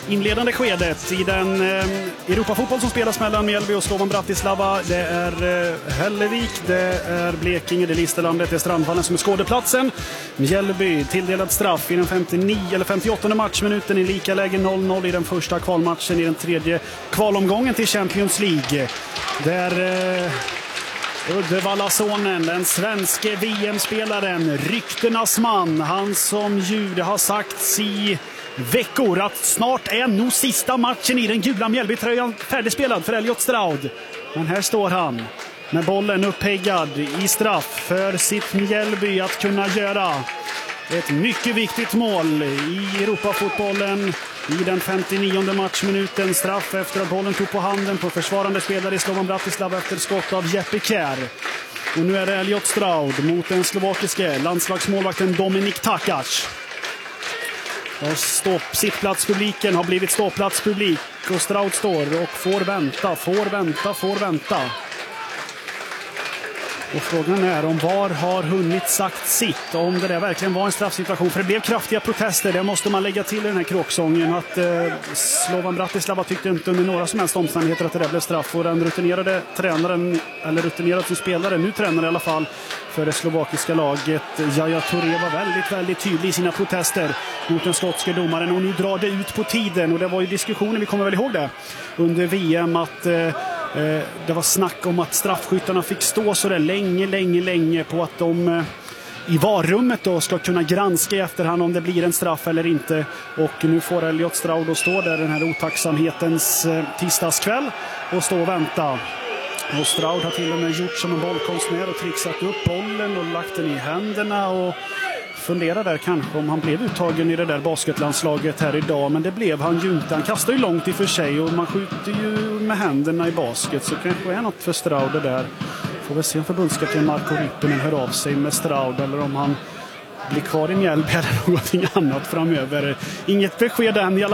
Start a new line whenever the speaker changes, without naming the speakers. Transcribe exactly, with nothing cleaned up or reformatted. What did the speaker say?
inledande skedet i den eh, Europafotboll som spelas mellan Mjällby och Slovan Bratislava. Det är eh, Hällevik, det är Blekinge, det är Listerlandet, det är Strandvallen som är skådeplatsen. Mjällby tilldelad straff i den femtionio eller femtioåttonde matchminuten i lika läge noll noll i den första kvalmatchen i den tredje kvalomgången till Champions League. Där eh, Uddevallasonen, den svenske V M-spelaren, ryktenas man, han som ju det har sagts i veckor att snart är nog sista matchen i den gula Mjällby-tröjan färdigspelad för Elliot Stroud. Men här står han med bollen uppeggad i straff för sitt Mjällby att kunna göra ett mycket viktigt mål i Europafotbollen i den femtionionde matchminuten. Straff efter att bollen tog på handen på försvarande spelare i Slovan Bratislava efter skott av Jeppe Kjær. Och nu är det Elliot Stroud mot den slovakiske landslagsmålvakten Dominik Takac. Och stopp, sittplatspubliken har blivit ståplatspublik och Stroud står och får vänta, får vänta, får vänta. Och frågan är om V A R har hunnit sagt sitt, om det där verkligen var en straffsituation. För det blev kraftiga protester, det måste man lägga till i den här kråksången. Att eh, Slovan Bratislava tyckte inte under några som helst omständigheter att det där blev straff. Och den rutinerade tränaren, eller rutinerad som spelare, nu tränare i alla fall, för det slovakiska laget, Yaya Touré, var väldigt, väldigt tydlig i sina protester mot den skotske domaren. Och nu drar det ut på tiden. Och det var ju diskussioner, vi kommer väl ihåg det, under V M att... Eh, Det var snack om att straffskyttarna fick stå så där länge, länge, länge på att de i varummet då ska kunna granska i efterhand om det blir en straff eller inte. Och nu får Elliot Stroud att stå där den här otacksamhetens tisdagskväll och stå och vänta. Och Stroud har till och med gjort som en bollkonstnär och trixat upp bollen och lagt den i händerna och funderar där kanske om han blev uttagen i det där basketlandslaget här idag, men det blev han ju inte. Han kastar ju långt i för sig och man skjuter ju med händerna i basket, så kanske är något för Stroud det där. Får väl se om förbundskapten Marko Ryppinen hör av sig med Stroud eller om han blir kvar i Mjällby eller någonting annat framöver. Inget besked än i alla